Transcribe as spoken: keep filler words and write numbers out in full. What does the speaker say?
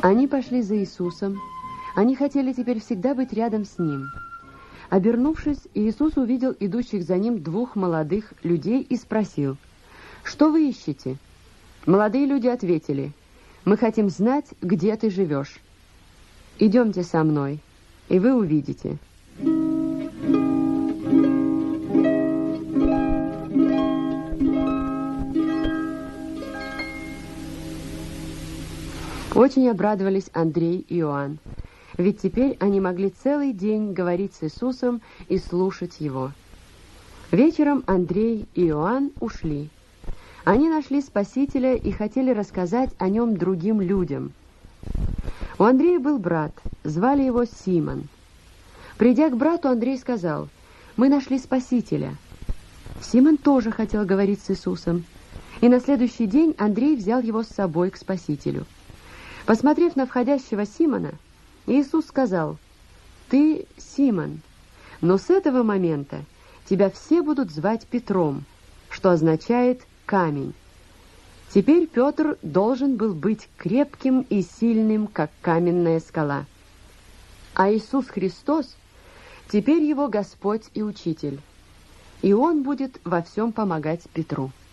Они пошли за Иисусом. Они хотели теперь всегда быть рядом с Ним. Обернувшись, Иисус увидел идущих за Ним двух молодых людей и спросил: «Что вы ищете?» Молодые люди ответили: «Мы хотим знать, где ты живешь. Идемте со мной, и вы увидите». Очень обрадовались Андрей и Иоанн, ведь теперь они могли целый день говорить с Иисусом и слушать Его. Вечером Андрей и Иоанн ушли. Они нашли Спасителя и хотели рассказать о Нем другим людям. У Андрея был брат, звали его Симон. Придя к брату, Андрей сказал: «Мы нашли Спасителя». Симон тоже хотел говорить с Иисусом, и на следующий день Андрей взял его с собой к Спасителю. Посмотрев на входящего Симона, Иисус сказал: «Ты Симон, но с этого момента тебя все будут звать Петром», что означает «камень». Теперь Петр должен был быть крепким и сильным, как каменная скала. А Иисус Христос теперь его Господь и Учитель, и Он будет во всем помогать Петру.